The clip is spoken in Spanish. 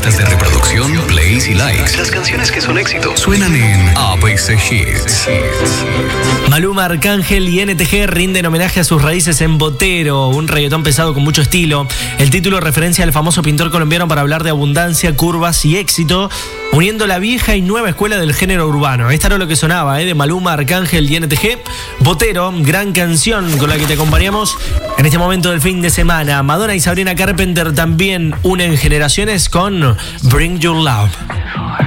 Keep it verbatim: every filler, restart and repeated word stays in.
listas de reproducción, plays y likes. Las canciones que son éxito suenan en A B C Hits. Maluma, Arcángel y N T G rinden homenaje a sus raíces en Botero, un reggaetón pesado con mucho estilo. El título referencia al famoso pintor colombiano para hablar de abundancia, curvas y éxito, uniendo la vieja y nueva escuela del género urbano. Esta era lo que sonaba, ¿eh? de Maluma, Arcángel y N T G. Botero, gran canción con la que te acompañamos en este momento del fin de semana. Madonna y Sabrina Carpenter también unen generaciones con Bring Your Love.